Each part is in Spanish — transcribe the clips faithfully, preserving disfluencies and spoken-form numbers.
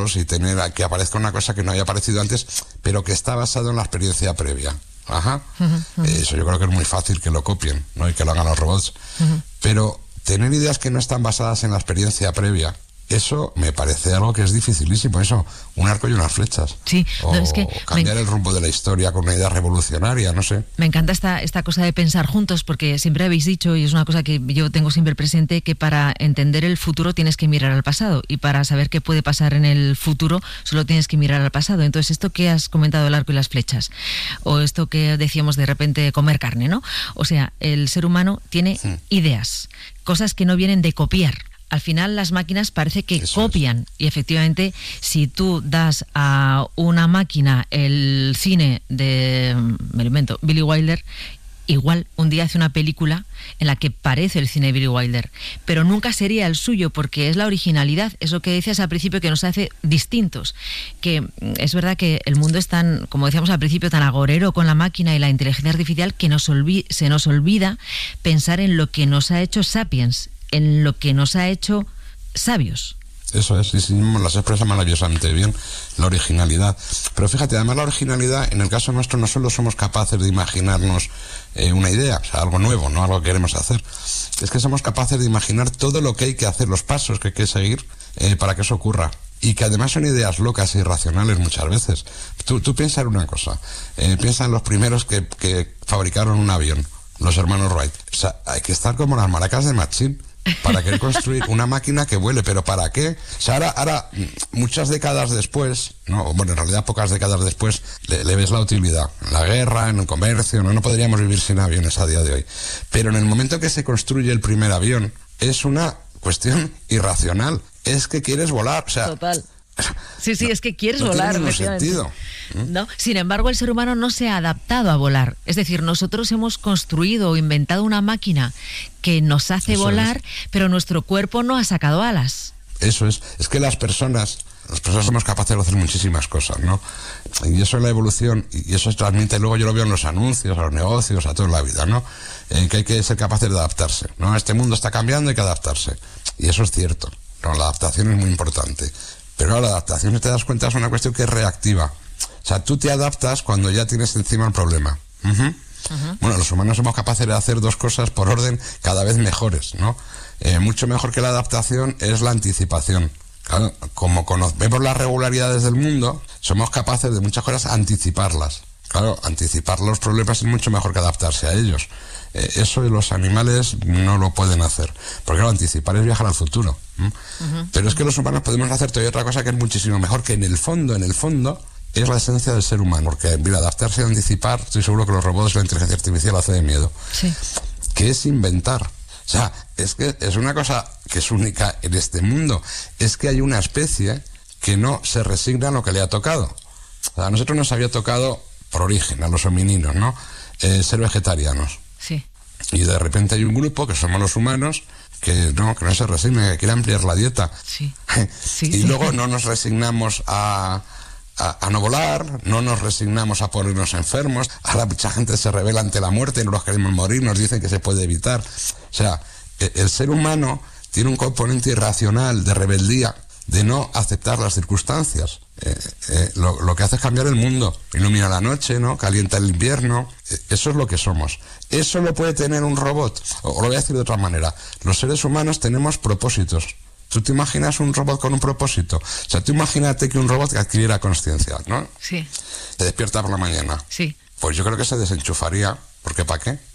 solos y tener a, que aparezca una cosa que no haya aparecido antes, pero que está basado en la experiencia previa. Ajá. Uh-huh, uh-huh. Eso yo creo que es muy fácil que lo copien, ¿no? Y que lo hagan los robots. Uh-huh. Pero tener ideas que no están basadas en la experiencia previa, eso me parece algo que es dificilísimo. Eso, un arco y unas flechas. Sí, o no, es que cambiar me... el rumbo de la historia con una idea revolucionaria, no sé. Me encanta esta, esta cosa de pensar juntos, porque siempre habéis dicho, y es una cosa que yo tengo siempre presente, que para entender el futuro tienes que mirar al pasado, y para saber qué puede pasar en el futuro solo tienes que mirar al pasado. Entonces, esto que has comentado, el arco y las flechas, o esto que decíamos de repente, comer carne, ¿no? O sea, el ser humano tiene sí. ideas, cosas que no vienen de copiar. Al final las máquinas parece que Eso copian es. Y efectivamente si tú das a una máquina el cine de, me lo invento, Billy Wilder, igual un día hace una película en la que parece el cine de Billy Wilder, pero nunca sería el suyo porque es la originalidad, eso que decías al principio que nos hace distintos, que es verdad que el mundo es tan, como decíamos al principio, tan agorero con la máquina y la inteligencia artificial que nos olvi- se nos olvida pensar en lo que nos ha hecho Sapiens, en lo que nos ha hecho sabios. Eso es, sí, sí, las expresa maravillosamente bien, la originalidad. Pero fíjate, además la originalidad, en el caso nuestro, no solo somos capaces de imaginarnos eh, una idea, o sea, algo nuevo, no algo que queremos hacer, es que somos capaces de imaginar todo lo que hay que hacer, los pasos que hay que seguir eh, para que eso ocurra. Y que además son ideas locas e irracionales muchas veces. Tú, tú piensa en una cosa, eh, piensa en los primeros que, que fabricaron un avión, los hermanos Wright. O sea, hay que estar como las maracas de Machín para querer construir una máquina que vuele, pero ¿para qué? O sea, ahora, ahora muchas décadas después, no, bueno, en realidad pocas décadas después, le, le ves la utilidad. En la guerra, en el comercio, no, no podríamos vivir sin aviones a día de hoy. Pero en el momento que se construye el primer avión, es una cuestión irracional. Es que quieres volar, o sea... Total. Sí, sí, no, es que quieres no volar. No tiene ningún sentido. ¿No? Sin embargo, el ser humano no se ha adaptado a volar. Es decir, nosotros hemos construido o inventado una máquina que nos hace Eso volar, es. Pero nuestro cuerpo no ha sacado alas. Eso es. Es que las personas, las personas somos capaces de hacer muchísimas cosas, ¿no? Y eso es la evolución, y eso se transmite, luego yo lo veo en los anuncios, a los negocios, a toda la vida, ¿no? Eh, que hay que ser capaces de adaptarse, ¿no? Este mundo está cambiando, hay que adaptarse. Y eso es cierto. No, la adaptación es muy importante. Pero claro, la adaptación, si te das cuenta, es una cuestión que es reactiva. O sea, tú te adaptas cuando ya tienes encima el problema. Uh-huh. Uh-huh. Bueno, los humanos somos capaces de hacer dos cosas por orden cada vez mejores, ¿no? Eh, mucho mejor que la adaptación es la anticipación. Claro, como conocemos las regularidades del mundo, somos capaces de muchas cosas anticiparlas. Claro, anticipar los problemas es mucho mejor que adaptarse a ellos. Eh, eso los animales no lo pueden hacer. Porque claro, anticipar es viajar al futuro. ¿Mm? Uh-huh. Pero es que los humanos podemos hacer todavía otra cosa que es muchísimo mejor, que en el fondo, en el fondo, es la esencia del ser humano. Porque, mira, adaptarse y anticipar, estoy seguro que los robots y la inteligencia artificial hace de miedo. Sí. Que es inventar. O sea, es que es una cosa que es única en este mundo. Es que hay una especie que no se resigna a lo que le ha tocado. O sea, a nosotros nos había tocado, por origen, a los homininos, ¿no? Eh, ser vegetarianos. Sí. Y de repente hay un grupo, que somos los humanos, que no, que no se resigna, que quiere ampliar la dieta. Sí. Sí, y sí. luego no nos resignamos a, a, a no volar, no nos resignamos a ponernos enfermos. Ahora mucha gente se revela ante la muerte, no nos queremos morir, nos dicen que se puede evitar. O sea, el, el ser humano tiene un componente irracional de rebeldía, de no aceptar las circunstancias. Eh, eh, lo, lo que hace es cambiar el mundo, ilumina la noche, ¿no? Calienta el invierno. Eh, eso es lo que somos. Eso lo puede tener un robot. O, o lo voy a decir de otra manera. Los seres humanos tenemos propósitos. ¿Tú te imaginas un robot con un propósito? O sea, tú imagínate que un robot adquiriera conciencia, ¿no? Sí. Se despierta por la mañana. Sí. Pues yo creo que se desenchufaría. ¿Por qué? ¿Para qué?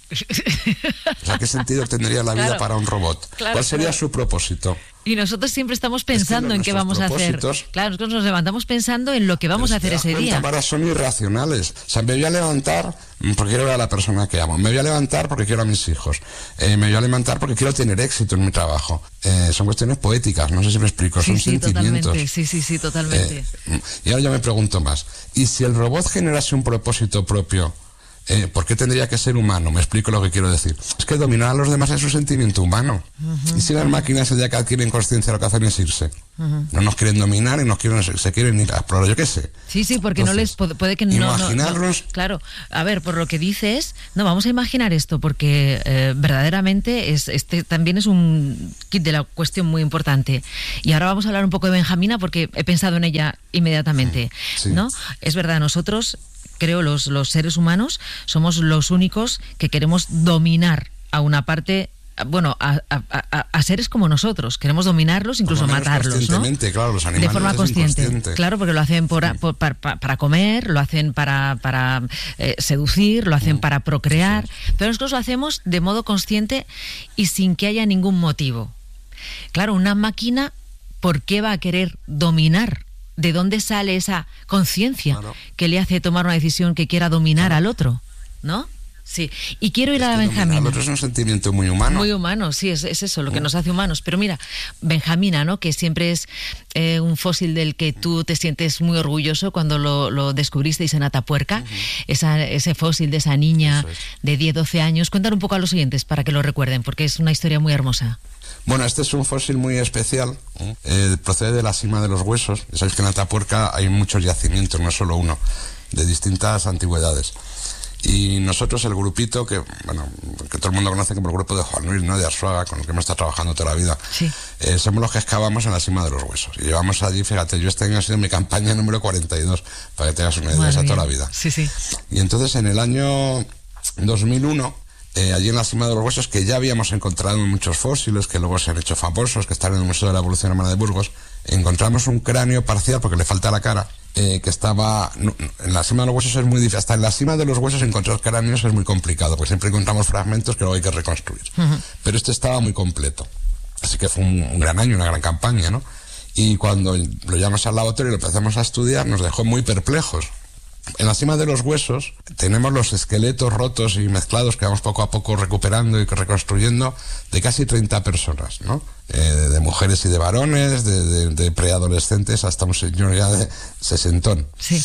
O sea, ¿qué sentido tendría la vida claro, para un robot? Claro, ¿Cuál sería claro. su propósito? Y nosotros siempre estamos pensando es que en qué vamos a hacer. Claro, nosotros nos levantamos pensando en lo que vamos a hacer ese día. Ahora son irracionales. O sea, me voy a levantar porque quiero ver a la persona que amo. Me voy a levantar porque quiero a mis hijos. Eh, me voy a levantar porque quiero tener éxito en mi trabajo. Eh, son cuestiones poéticas, no sé si me explico. Sí, son sí, sentimientos. Totalmente. Sí, sí, sí, totalmente. Eh, y ahora yo me pregunto más. ¿Y si el robot generase un propósito propio? Eh, ¿Por qué tendría que ser humano? Me explico lo que quiero decir. Es que dominar a los demás es un sentimiento humano. Uh-huh. Y si las máquinas el día que adquieren conciencia lo que hacen es irse. Uh-huh. No nos quieren dominar y nos quieren, se quieren ir a explorar, yo qué sé. Sí, sí, porque Entonces, no les puede que no... Imaginarlos... No, no, claro, a ver, por lo que dices, no, vamos a imaginar esto, porque eh, verdaderamente es, este también es un kit de la cuestión muy importante. Y ahora vamos a hablar un poco de Benjamina, porque he pensado en ella inmediatamente, sí. ¿no? Es verdad, nosotros... Creo los, los seres humanos somos los únicos que queremos dominar a una parte, bueno, a, a, a, a seres como nosotros. Queremos dominarlos, incluso matarlos, ¿no? Claro, los animales de forma consciente. Claro, porque lo hacen por, por, para, para comer, lo hacen para, para eh, seducir, lo hacen mm. para procrear, sí, sí. Pero nosotros lo hacemos de modo consciente y sin que haya ningún motivo. Claro, una máquina, ¿por qué va a querer dominar? ¿De dónde sale esa conciencia claro. que le hace tomar una decisión que quiera dominar claro. al otro? ¿No? Sí. Y quiero ir es a que Benjamina. Al otro es un sentimiento muy humano. Muy humano, sí, es, es eso, lo que nos hace humanos. Pero mira, Benjamina, ¿no? Que siempre es eh, un fósil del que tú te sientes muy orgulloso cuando lo, lo descubristeis en Atapuerca. Uh-huh. Esa, ese fósil de esa niña es. de diez, doce años. Cuéntale un poco a los oyentes para que lo recuerden, porque es una historia muy hermosa. Bueno, este es un fósil muy especial, eh, procede de la Sima de los Huesos. Sabéis que en Atapuerca hay muchos yacimientos, no solo uno, de distintas antigüedades. Y nosotros, el grupito, que bueno, que todo el mundo conoce como el grupo de Juan Luis, ¿no? De Arzuaga, con el que hemos estado trabajando toda la vida, sí. eh, somos los que excavamos en la Sima de los Huesos. Y llevamos allí, fíjate, yo este año ha sido mi campaña número cuarenta y dos, para que tengas una idea, esa toda la vida. Sí, sí. Y entonces, en el año dos mil uno... Eh, allí en la Sima de los Huesos, que ya habíamos encontrado muchos fósiles que luego se han hecho famosos, que están en el Museo de la Evolución Humana de Burgos, encontramos un cráneo parcial, porque le falta la cara, eh, que estaba... No, en la Sima de los Huesos es muy difícil, hasta en la Sima de los Huesos encontrar cráneos es muy complicado, porque siempre encontramos fragmentos que luego hay que reconstruir. Uh-huh. Pero este estaba muy completo. Así que fue un, un gran año, una gran campaña, ¿no? Y cuando lo llevamos al laboratorio y lo empezamos a estudiar, nos dejó muy perplejos. En la Sima de los Huesos tenemos los esqueletos rotos y mezclados que vamos poco a poco recuperando y reconstruyendo de casi treinta personas, ¿no? Eh, de mujeres y de varones, de, de, de preadolescentes hasta un señor ya de sesentón. Sí.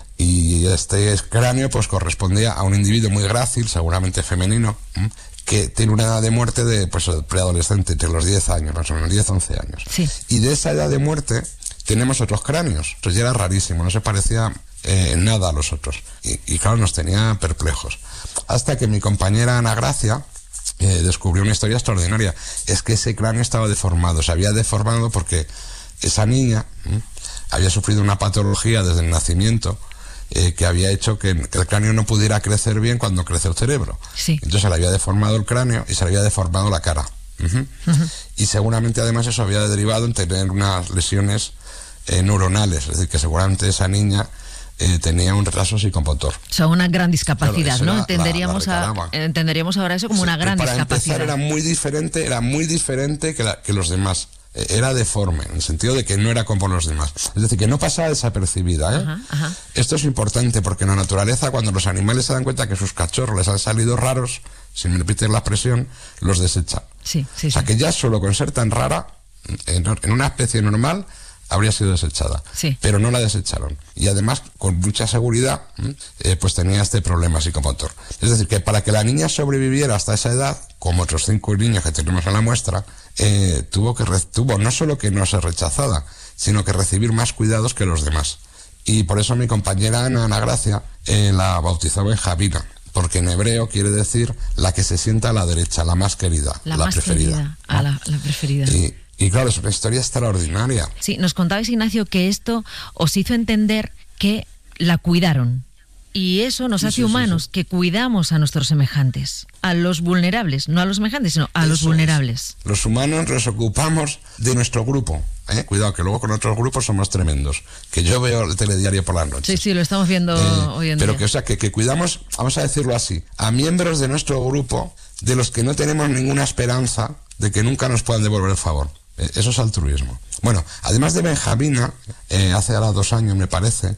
Y este cráneo pues correspondía a un individuo muy grácil, seguramente femenino, ¿eh? que tiene una edad de muerte de pues preadolescente, entre los diez años, más o menos diez, once años. Sí. Y de esa edad de muerte tenemos otros cráneos. Entonces ya era rarísimo, no se parecía eh, en nada a los otros. Y, y claro, nos tenía perplejos. Hasta que mi compañera Ana Gracia eh, descubrió una historia extraordinaria. Es que ese cráneo estaba deformado. Se había deformado porque esa niña ¿eh? había sufrido una patología desde el nacimiento eh, que había hecho que, que el cráneo no pudiera crecer bien cuando crece el cerebro. Sí. Entonces se le había deformado el cráneo y se le había deformado la cara. Uh-huh. Uh-huh. Y seguramente además eso había derivado en tener unas lesiones eh, neuronales, es decir, que seguramente esa niña eh, tenía un retraso psicomotor. O sea, una gran discapacidad, claro, ¿no? Entenderíamos, la, la a, entenderíamos ahora eso como sí, una gran para discapacidad. Empezar, era muy diferente, era muy diferente que, la, que los demás. Eh, era deforme, en el sentido de que no era como los demás. Es decir, que no pasaba desapercibida, ¿eh? Ajá, ajá. Esto es importante porque en la naturaleza, cuando los animales se dan cuenta que sus cachorros les han salido raros, si me repiten la expresión, los desechan. Sí, sí, o sea, sí. que ya solo con ser tan rara, en, en una especie normal, habría sido desechada. Sí. Pero no la desecharon. Y además, con mucha seguridad, eh, pues tenía este problema psicomotor. Es decir, que para que la niña sobreviviera hasta esa edad, como otros cinco niños que tenemos en la muestra, eh, tuvo que tuvo no solo que no ser rechazada, sino que recibir más cuidados que los demás. Y por eso mi compañera Ana, Ana Gracia, eh, la bautizó Benjamina. Porque en hebreo quiere decir la que se sienta a la derecha, la más querida, la, la más preferida. Querida, ¿no? a la, la preferida. Y, y claro, es una historia extraordinaria. Sí, nos contabais, Ignacio, que esto os hizo entender que la cuidaron. Y eso nos sí, hace sí, humanos, sí, sí. que cuidamos a nuestros semejantes, a los vulnerables, no a los semejantes, sino a eso los vulnerables. Es. Los humanos nos ocupamos de nuestro grupo. ¿eh? Cuidado, que luego con otros grupos somos tremendos. Que yo veo el telediario por las noches. Sí, sí, lo estamos viendo eh, hoy en pero día. que, o sea, que, que cuidamos, vamos a decirlo así, a miembros de nuestro grupo de los que no tenemos ninguna esperanza de que nunca nos puedan devolver el favor. Eh, eso es altruismo. Bueno, además de Benjamina, eh, hace ahora dos años me parece,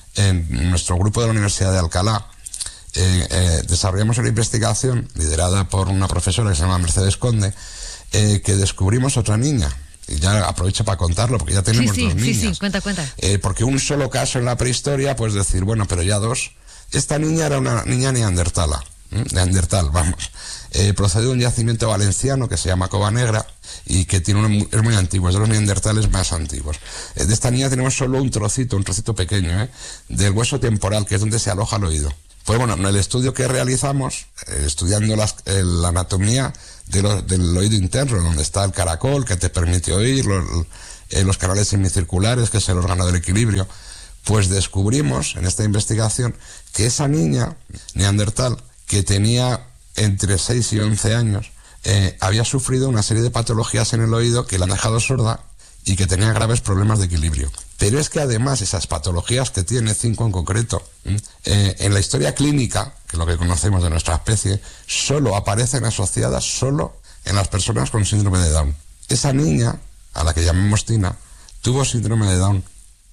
en nuestro grupo de la Universidad de Alcalá, eh, eh, desarrollamos una investigación liderada por una profesora que se llama Mercedes Conde, eh, que descubrimos otra niña. Y ya aprovecho para contarlo, porque ya tenemos sí, sí, dos niñas. Sí, sí, cuenta, cuenta. Eh, porque un solo caso en la prehistoria, pues decir, bueno, pero ya dos, Esta niña era una niña neandertala, ¿eh? neandertal, vamos. Eh, procede de un yacimiento valenciano que se llama Cova Negra y que tiene un, es muy antiguo, es de los neandertales más antiguos. Eh, de esta niña tenemos solo un trocito, un trocito pequeño, ¿eh? del hueso temporal, que es donde se aloja el oído. Pues bueno, en el estudio que realizamos, eh, estudiando las, eh, la anatomía de lo, del oído interno, donde está el caracol que te permite oír, los, eh, los canales semicirculares, que es el órgano del equilibrio, pues descubrimos en esta investigación que esa niña neandertal, que tenía entre seis y once años, eh, había sufrido una serie de patologías en el oído que la han dejado sorda y que tenía graves problemas de equilibrio. Pero es que además esas patologías que tiene, cinco en concreto, eh, en la historia clínica, que es lo que conocemos de nuestra especie, solo aparecen asociadas solo en las personas con síndrome de Down. Esa niña, a la que llamamos Tina, tuvo síndrome de Down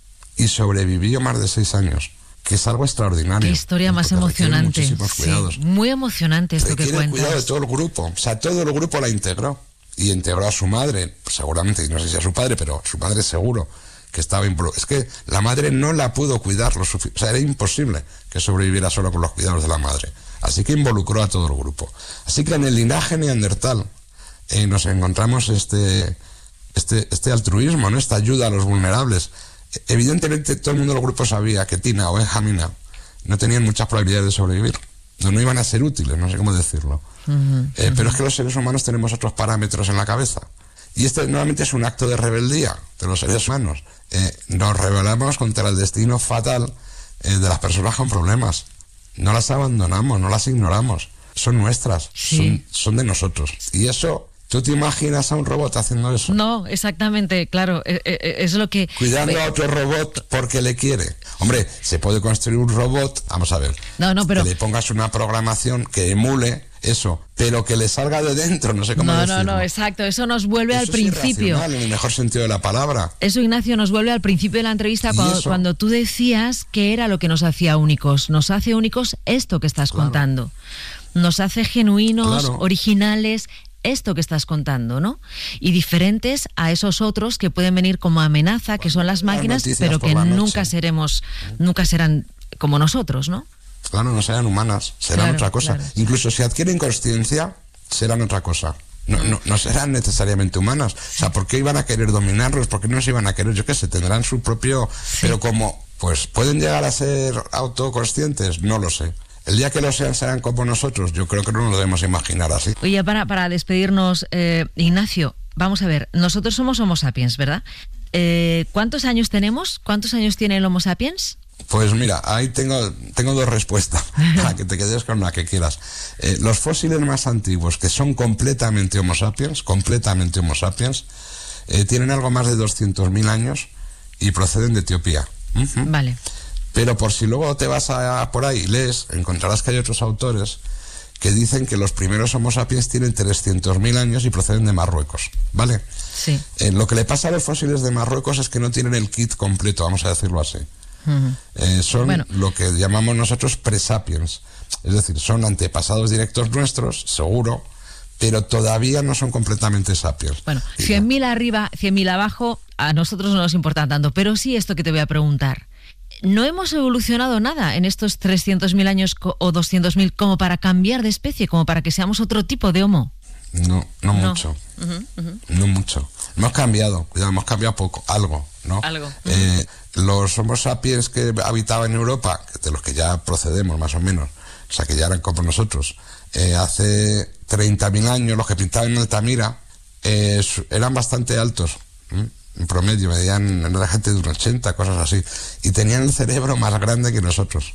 y sobrevivió más de seis años, que es algo extraordinario. Qué historia más emocionante. Sí, muy emocionante esto que cuentas. Cuidado de todo el grupo, o sea, todo el grupo la integró. Y integró a su madre, seguramente, no sé si a su padre, pero su madre seguro que estaba involucrada. Es que la madre no la pudo cuidar lo suficiente, o sea, era imposible que sobreviviera solo con los cuidados de la madre. Así que involucró a todo el grupo. Así que en el linaje neandertal eh, nos encontramos este, este, este altruismo, ¿no? Esta ayuda a los vulnerables. Evidentemente todo el mundo del grupo sabía que Tina o Benjamina no tenían muchas probabilidades de sobrevivir. No, no iban a ser útiles, no sé cómo decirlo. Uh-huh, eh, uh-huh. Pero es que los seres humanos tenemos otros parámetros en la cabeza. Y este normalmente es un acto de rebeldía de los seres humanos. Eh, nos rebelamos contra el destino fatal eh, de las personas con problemas. No las abandonamos, no las ignoramos. Son nuestras, sí. son, son de nosotros. Y eso... ¿Tú te imaginas a un robot haciendo eso? No, exactamente, claro, es, es lo que... Cuidando a otro robot porque le quiere. Hombre, se puede construir un robot, vamos a ver, no, no, pero... que le pongas una programación que emule eso, pero que le salga de dentro, no sé cómo no, decirlo. No, no, exacto, eso nos vuelve eso al principio. Es en el mejor sentido de la palabra. Eso, Ignacio, nos vuelve al principio de la entrevista cuando, cuando tú decías que era lo que nos hacía únicos. Nos hace únicos esto que estás claro. contando. Nos hace genuinos, claro. originales... esto que estás contando, ¿no? Y diferentes a esos otros que pueden venir como amenaza, que son las máquinas, pero que nunca seremos, nunca serán como nosotros, ¿no? Claro, no serán humanas, serán claro, otra cosa. Claro. Incluso si adquieren consciencia, serán otra cosa. No, no, no serán necesariamente humanas. O sea, ¿por qué iban a querer dominarlos? ¿Por qué no se iban a querer? Yo qué sé, tendrán su propio... Sí. Pero como, pues, ¿pueden llegar a ser autoconscientes? No lo sé. El día que lo sean serán como nosotros. Yo creo que no nos lo debemos imaginar así. Oye, para, para despedirnos, eh, Ignacio, vamos a ver, nosotros somos Homo sapiens, ¿verdad? Eh, ¿Cuántos años tenemos? ¿Cuántos años tiene el Homo sapiens? Pues mira, ahí tengo, tengo dos respuestas, para que te quedes con la que quieras. Eh, los fósiles más antiguos, que son completamente Homo sapiens, completamente Homo sapiens, eh, tienen algo más de doscientos mil años y proceden de Etiopía. Uh-huh. Vale. Pero por si luego te vas a, a por ahí y lees, encontrarás que hay otros autores que dicen que los primeros Homo sapiens tienen trescientos mil años y proceden de Marruecos, ¿vale? Sí. Eh, lo que le pasa a los fósiles de Marruecos es que no tienen el kit completo, vamos a decirlo así. Uh-huh. Eh, son bueno. lo que llamamos nosotros presapiens, es decir, son antepasados directos nuestros, seguro, pero todavía no son completamente sapiens. Bueno, cien mil arriba, cien mil abajo, a nosotros no nos importa tanto, pero sí esto que te voy a preguntar. ¿No hemos evolucionado nada en estos trescientos mil años o doscientos mil como para cambiar de especie, como para que seamos otro tipo de Homo? No, no, no. mucho. Uh-huh, uh-huh. No mucho. Hemos cambiado, cuidado, hemos cambiado poco, algo, ¿no? Algo. Uh-huh. Eh, los Homo sapiens que habitaban en Europa, de los que ya procedemos más o menos, o sea, que ya eran como nosotros, eh, hace treinta mil años, los que pintaban en Altamira, eh, eran bastante altos. ¿eh? En promedio, medían la gente de un ochenta, cosas así, y tenían el cerebro más grande que nosotros.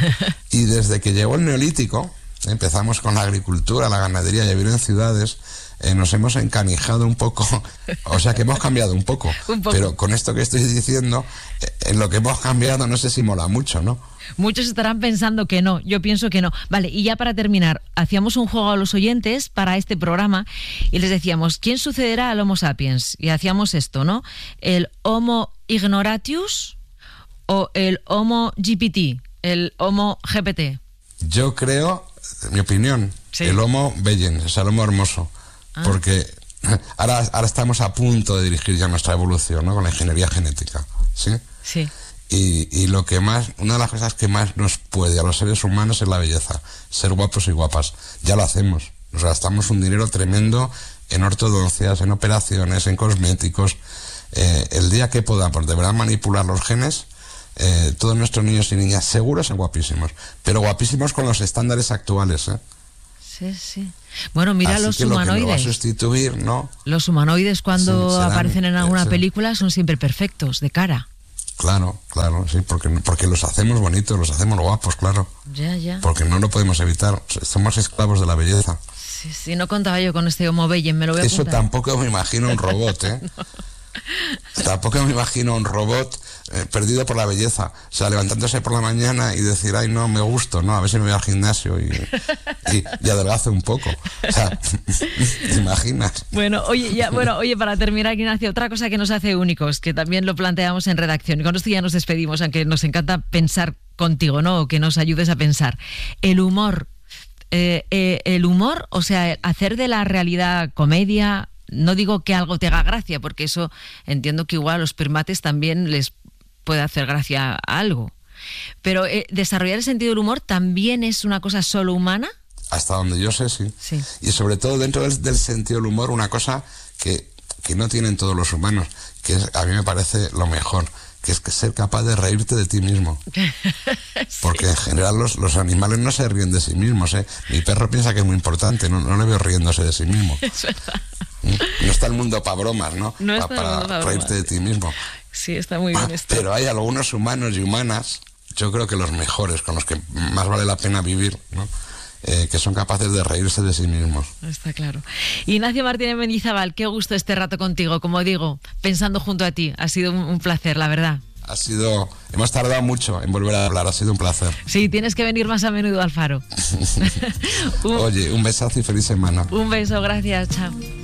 Y desde que llegó el Neolítico, empezamos con la agricultura, la ganadería, y a vivir en ciudades, eh, nos hemos encanijado un poco, o sea que hemos cambiado un poco, un poco. Pero con esto que estoy diciendo, eh, en lo que hemos cambiado no sé si mola mucho, ¿no? Muchos estarán pensando que no, yo pienso que no. Vale, y ya para terminar, hacíamos un juego a los oyentes para este programa y les decíamos, ¿quién sucederá al Homo sapiens? Y hacíamos esto, ¿no? ¿El Homo ignoratius o el Homo G P T, el Homo G P T? Yo creo, en mi opinión, ¿sí? El Homo bellens, o sea, el Homo hermoso, ah. porque ahora, ahora estamos a punto de dirigir ya nuestra evolución, ¿no? Con la ingeniería genética, ¿sí? Sí. Y, y lo que más, una de las cosas que más nos puede a los seres humanos es la belleza, ser guapos y guapas. Ya lo hacemos, nos gastamos un dinero tremendo en ortodoncias, en operaciones, en cosméticos. Eh, el día que podamos de verdad manipular los genes, eh, todos nuestros niños y niñas seguros son guapísimos, pero guapísimos con los estándares actuales, ¿eh? Sí, sí. Bueno, mira. Así los que humanoides. Lo que no va a sustituir, ¿no? Los humanoides cuando sí, serán, aparecen en alguna sí. película son siempre perfectos, de cara. Claro, claro, sí, porque, porque los hacemos bonitos, los hacemos guapos, claro. Ya, ya. Porque no lo podemos evitar, somos esclavos de la belleza. Sí, sí, no contaba yo con este Homo Bellem, me lo voy a Eso apuntar. Tampoco me imagino un robot, ¿eh? No. Tampoco me imagino un robot eh, perdido por la belleza, o sea, levantándose por la mañana y decir, ay, no, me gusto, no, a ver si me voy al gimnasio y, y, y adelgazo un poco. O sea, ¿te imaginas? Bueno, oye, ya, bueno, oye, para terminar, Ignacio, otra cosa que nos hace únicos, que también lo planteamos en redacción, y con esto ya nos despedimos, aunque nos encanta pensar contigo, ¿no? O que nos ayudes a pensar. El humor, eh, eh, el humor, o sea, hacer de la realidad comedia. No digo que algo te haga gracia, porque eso entiendo que igual a los primates también les puede hacer gracia a algo. Pero eh, desarrollar el sentido del humor también es una cosa solo humana. Hasta donde yo sé, sí. Sí. Y sobre todo dentro del, del sentido del humor, una cosa que, que no tienen todos los humanos, que es, a mí me parece lo mejor, que es que ser capaz de reírte de ti mismo. Sí. Porque en general los, los animales no se ríen de sí mismos, ¿eh? Mi perro piensa que es muy importante, no, no le veo riéndose de sí mismo. Es verdad. No está el mundo para bromas, ¿no? No pa, está para el mundo reírte de ti mismo. Sí, está muy bien esto. Pero hay algunos humanos y humanas, yo creo que los mejores, con los que más vale la pena vivir, ¿no? Eh, que son capaces de reírse de sí mismos. Está claro. Ignacio Martínez Mendizábal, qué gusto este rato contigo, como digo, pensando junto a ti. Ha sido un, un placer, la verdad. Ha sido... Hemos tardado mucho en volver a hablar, ha sido un placer. Sí, tienes que venir más a menudo al Faro. un, Oye, un besazo y feliz semana. Un beso, gracias, chao.